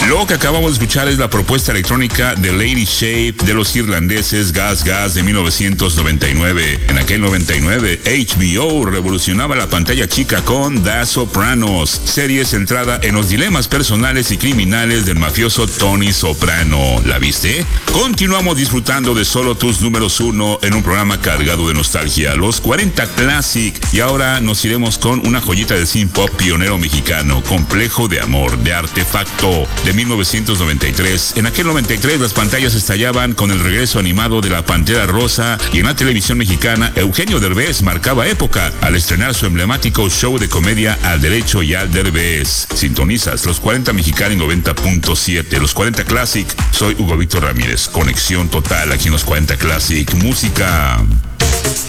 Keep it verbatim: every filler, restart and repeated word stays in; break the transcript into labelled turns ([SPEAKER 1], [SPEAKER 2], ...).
[SPEAKER 1] Lo que acabamos de escuchar es la propuesta electrónica de Lady Shape de los irlandeses Gas Gas de mil novecientos noventa y nueve. En aquel noventa y nueve, H B O revolucionaba la pantalla chica con The Sopranos, serie centrada en los dilemas personales y criminales del mafioso Tony Soprano. ¿La viste? Continuamos disfrutando de solo tus números uno en un programa cargado de nostalgia, los cuarenta Classic, y ahora nos iremos con una joyita del synth pop pionero mexicano, Complejo de Amor, de Artefacto, de mil novecientos noventa y tres. En aquel noventa y tres las pantallas estallaban con el regreso animado de la Pantera Rosa, y en la televisión mexicana Eugenio Derbez marcaba época al estrenar su emblemático show de comedia Al Derecho y Al Derbez. Sintonizas los cuarenta Mexicali noventa punto siete, los cuarenta Classic. Soy Hugo Víctor Ramírez. Conexión total aquí en los cuarenta Classic. Música.